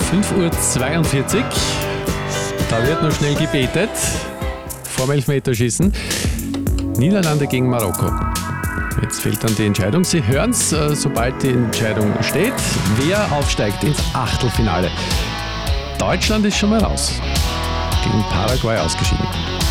5:42 Uhr. Da wird noch schnell gebetet. Vorm Elfmeterschießen. Niederlande gegen Marokko. Jetzt fehlt dann die Entscheidung. Sie hören es, sobald die Entscheidung steht. Wer aufsteigt ins Achtelfinale? Deutschland ist schon mal raus. Gegen Paraguay ausgeschieden.